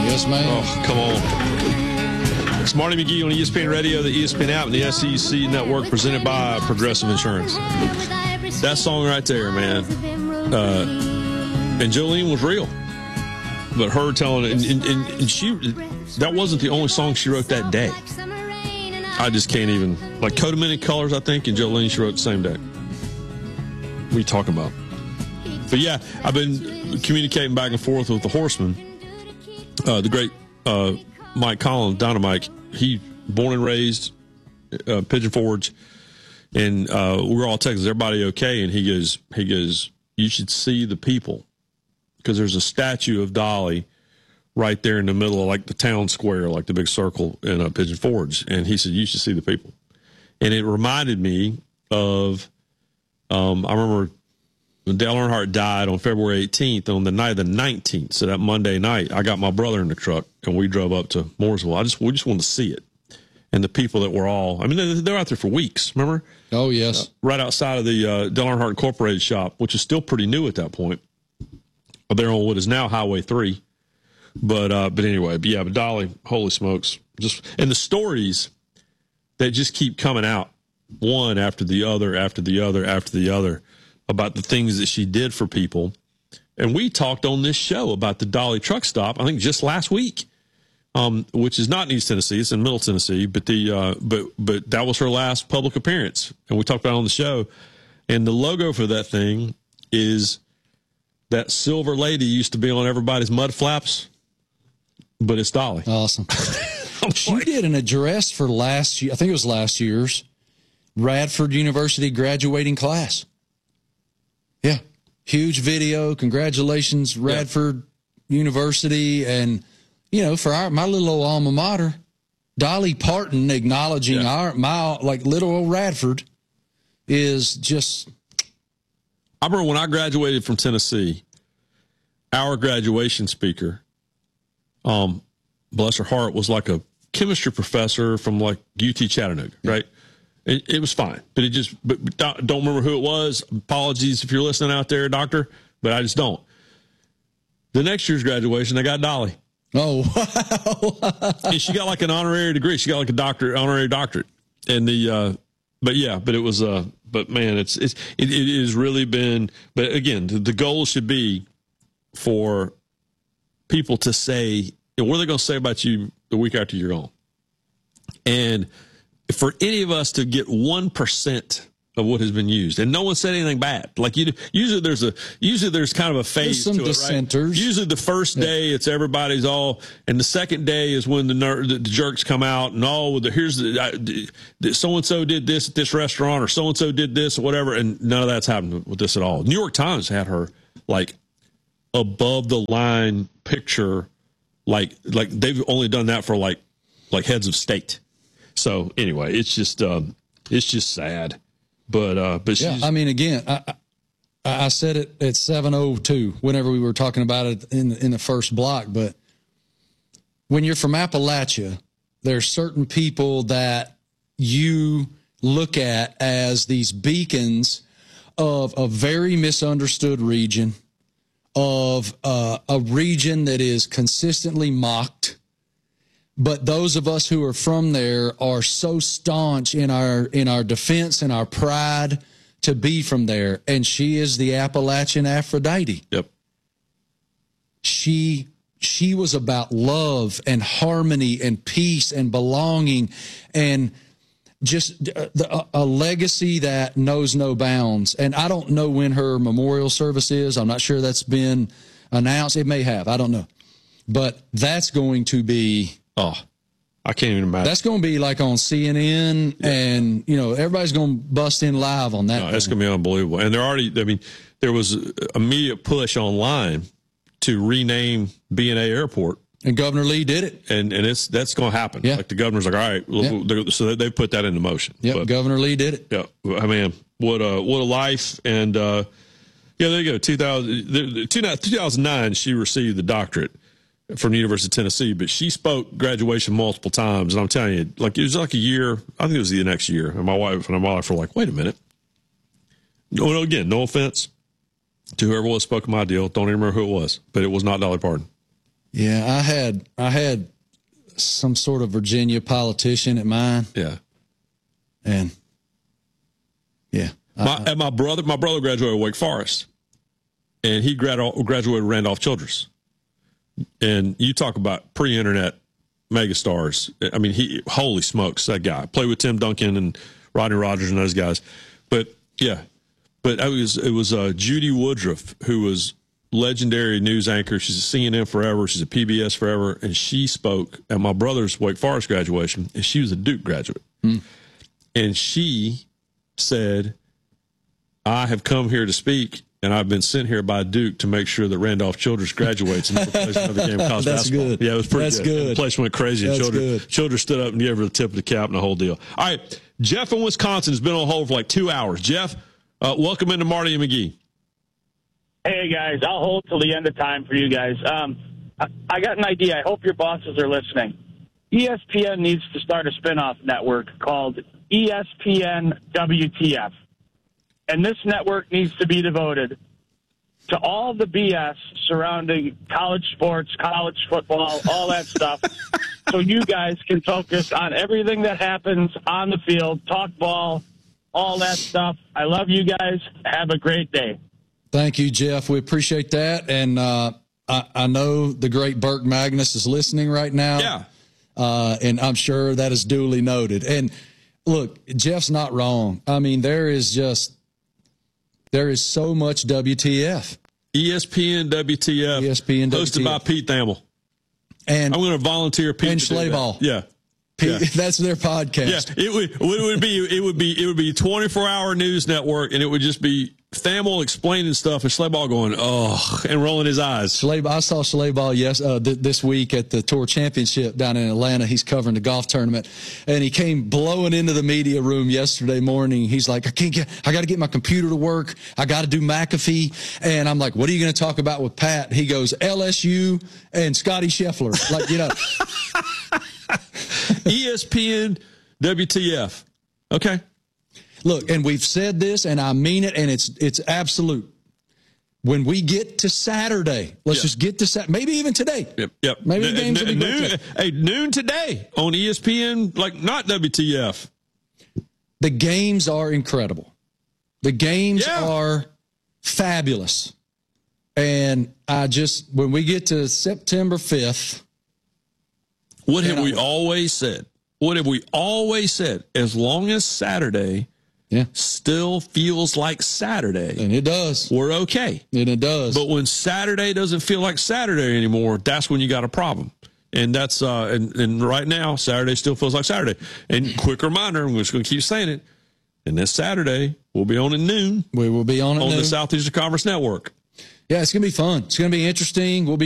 Yes, ma'am. Oh, come on. It's Marty McGee on ESPN Radio, the ESPN app, and the SEC Network, presented by Progressive Insurance. That song right there, man. And Jolene was real. But her telling it, and she, that wasn't the only song she wrote that day. I just can't even, like Coat of Many Colors, I think, and Jolene, she wrote the same day. What are you talking about? But yeah, I've been communicating back and forth with the Horsemen. The great Mike Collins, Dynamite, he born and raised Pigeon Forge, and we're all texting, is everybody okay? And he goes, you should see the people, because there's a statue of Dolly right there in the middle of like the town square, like the big circle in Pigeon Forge. And he said, you should see the people. And it reminded me of, I remember when Dale Earnhardt died on February 18th, on the night of the 19th, so that Monday night, I got my brother in the truck, and we drove up to Mooresville. We just wanted to see it. And the people that were all, I mean, they're out there for weeks, remember? Oh, yes. Right outside of the Dale Earnhardt Incorporated shop, which is still pretty new at that point. They're on what is now Highway 3. But anyway, but Dolly, holy smokes. And the stories that just keep coming out, one after the other, after the other, after the other, about the things that she did for people. And we talked on this show about the Dolly truck stop, I think just last week, which is not in East Tennessee, it's in Middle Tennessee, but but that was her last public appearance. And we talked about it on the show. And the logo for that thing is that silver lady used to be on everybody's mud flaps, but it's Dolly. Awesome. She did an address for last year, I think it was last year's Radford University graduating class. Yeah. Huge video. Congratulations, Radford University. And, you know, for my little old alma mater, Dolly Parton acknowledging my little old Radford is just. I remember when I graduated from Tennessee, our graduation speaker, bless her heart, was like a chemistry professor from like UT Chattanooga, right? It was fine, but don't remember who it was. Apologies if you're listening out there, doctor, but I just don't. The next year's graduation, they got Dolly. Oh, wow. And she got like an honorary degree. She got like a honorary doctorate. And but it was, but man, it has really been, but again, the goal should be for people to say, what are they going to say about you the week after you're gone? And for any of us to get 1% of what has been used, and no one said anything bad. Like usually there's kind of a phase there's some to dissenters. It, right? Usually the first day it's everybody's all, and the second day is when the jerks come out and so and so did this at this restaurant, or so and so did this or whatever, and none of that's happened with this at all. New York Times had her like above the line picture, like they've only done that for like heads of state. So anyway, it's just sad, but she's, I mean, again, I said it at 7:02 whenever we were talking about it in the first block. But when you're from Appalachia, there's certain people that you look at as these beacons of a very misunderstood region, of a region that is consistently mocked. But those of us who are from there are so staunch in our defense and our pride to be from there. And she is the Appalachian Aphrodite. Yep. She was about love and harmony and peace and belonging, and just a legacy that knows no bounds. And I don't know when her memorial service is. I'm not sure that's been announced. It may have. I don't know. But that's going to be... Oh, I can't even imagine. That's going to be like on CNN, and, you know, everybody's going to bust in live on that. No, it's going to be unbelievable. And there was an immediate push online to rename B&A Airport. And Governor Lee did it. And that's going to happen. Yeah. Like the governor's like, all right, so they put that into motion. Yep, Governor Lee did it. Yeah, I mean, what a life. And, there you go. 2009, she received the doctorate from the University of Tennessee, but she spoke graduation multiple times. And I'm telling you, like, it was like a year, I think it was the next year. And my wife were like, wait a minute. No, again, no offense to whoever was spoke my deal. Don't even remember who it was, but it was not Dolly Parton. Yeah, I had some sort of Virginia politician at mine. Yeah. And yeah. My brother graduated Wake Forest, and he graduated Randolph Childress. And you talk about pre-internet megastars. I mean, holy smokes, that guy. Played with Tim Duncan and Rodney Rogers and those guys. But yeah, it was Judy Woodruff, who was legendary news anchor. She's a CNN forever. She's a PBS forever. And she spoke at my brother's Wake Forest graduation, and she was a Duke graduate. And she said, I have come here to speak, and I've been sent here by Duke to make sure that Randolph Childress graduates and never plays another game of college basketball. Good. Yeah, it was pretty That's good. good. The place went crazy. And Childress stood up and gave her the tip of the cap and the whole deal. All right, Jeff in Wisconsin has been on hold for like 2 hours. Jeff, welcome into Marty and McGee. Hey, guys, I'll hold till the end of time for you guys. I got an idea. I hope your bosses are listening. ESPN needs to start a spinoff network called ESPN WTF. And this network needs to be devoted to all the BS surrounding college sports, college football, all that stuff, so you guys can focus on everything that happens on the field, talk ball, all that stuff. I love you guys. Have a great day. Thank you, Jeff. We appreciate that. And I know the great Burke Magnus is listening right now. Yeah. And I'm sure that is duly noted. And look, Jeff's not wrong. I mean, there is so much WTF. ESPN WTF. ESPN hosted WTF. by Pete Thamel. And I'm going to volunteer Pete and to do Schlaball. that. Yeah. Pete, that's their podcast. Yeah, it would be 24-hour news network, and it would just be Thamel explaining stuff and Schlaball going, oh, and rolling his eyes. I saw Schlaball this week at the Tour Championship down in Atlanta. He's covering the golf tournament, and he came blowing into the media room yesterday morning. He's like, I got to get my computer to work. I got to do McAfee. And I'm like, what are you going to talk about with Pat? He goes, LSU and Scotty Scheffler. Like, you know. ESPN WTF. Okay. Look, and we've said this, and I mean it, and it's absolute. When we get to Saturday, let's just get to Saturday, maybe even today. Yep. Maybe the games will be noon, noon today on ESPN, like not WTF. The games are incredible. The games are fabulous. And when we get to September 5th. What have we always said? What have we always said? As long as Saturday still feels like Saturday. And it does. We're okay. And it does. But when Saturday doesn't feel like Saturday anymore, that's when you got a problem. And that's and right now, Saturday still feels like Saturday. And quick reminder, I'm just going to keep saying it. And this Saturday, we'll be on at noon. We will be on at noon. On the Southeastern Conference Network. Yeah, it's going to be fun. It's going to be interesting. We'll be